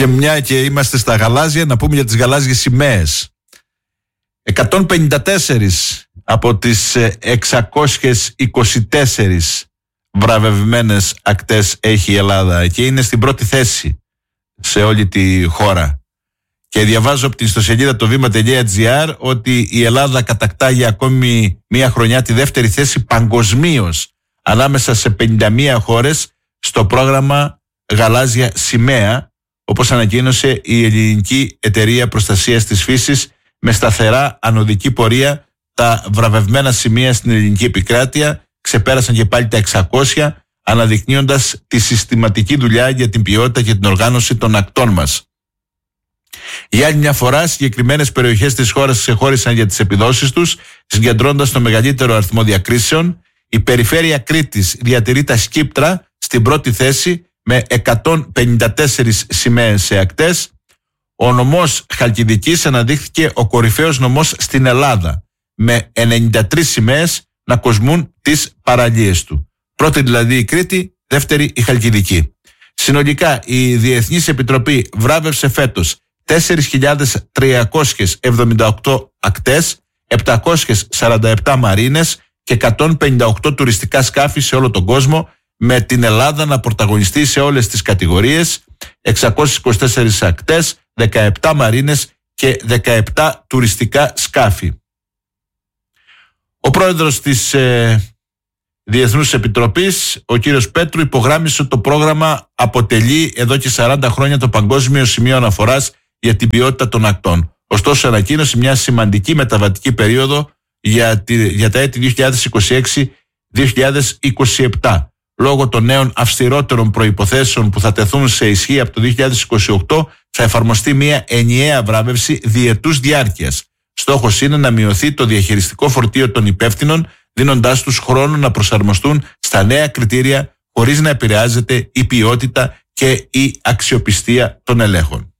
Και μια και είμαστε στα γαλάζια, να πούμε για τις γαλάζιες σημαίες. 154 από τις 624 βραβευμένες ακτές έχει η Ελλάδα και είναι στην πρώτη θέση σε όλη τη χώρα. Και διαβάζω από την ιστοσελίδα το βήμα.gr ότι η Ελλάδα κατακτά για ακόμη μια χρονιά τη δεύτερη θέση παγκοσμίως ανάμεσα σε 51 χώρες στο πρόγραμμα Γαλάζια Σημαία, όπως ανακοίνωσε η Ελληνική Εταιρεία Προστασίας της Φύσης, με σταθερά ανωδική πορεία. Τα βραβευμένα σημεία στην ελληνική επικράτεια ξεπέρασαν και πάλι τα 600, αναδεικνύοντας τη συστηματική δουλειά για την ποιότητα και την οργάνωση των ακτών μας. Για άλλη μια φορά, συγκεκριμένες περιοχές της χώρας ξεχώρισαν για τις επιδόσεις τους, συγκεντρώντας το μεγαλύτερο αριθμό διακρίσεων. Η περιφέρεια Κρήτης διατηρεί τα σκύπτρα στην πρώτη θέση με 154 σημαίες σε ακτές. Ο νομός Χαλκιδικής αναδείχθηκε ο κορυφαίος νομός στην Ελλάδα, με 93 σημαίες να κοσμούν τις παραλίες του. Πρώτη δηλαδή η Κρήτη, δεύτερη η Χαλκιδική. Συνολικά η Διεθνής Επιτροπή βράβευσε φέτος 4.378 ακτές, 747 μαρίνες και 158 τουριστικά σκάφη σε όλο τον κόσμο, με την Ελλάδα να πρωταγωνιστεί σε όλες τις κατηγορίες, 624 ακτές, 17 μαρίνες και 17 τουριστικά σκάφη. Ο πρόεδρος της Διεθνούς Επιτροπής, ο κύριος Πέτρου, υπογράμμισε ότι το πρόγραμμα αποτελεί εδώ και 40 χρόνια το παγκόσμιο σημείο αναφοράς για την ποιότητα των ακτών. Ωστόσο, ανακοίνωσε μια σημαντική μεταβατική περίοδο για τα έτη 2026-2027. Λόγω των νέων αυστηρότερων προϋποθέσεων που θα τεθούν σε ισχύ από το 2028, θα εφαρμοστεί μια ενιαία βράβευση διετούς διάρκειας. Στόχος είναι να μειωθεί το διαχειριστικό φορτίο των υπεύθυνων, δίνοντάς τους χρόνο να προσαρμοστούν στα νέα κριτήρια, χωρίς να επηρεάζεται η ποιότητα και η αξιοπιστία των ελέγχων.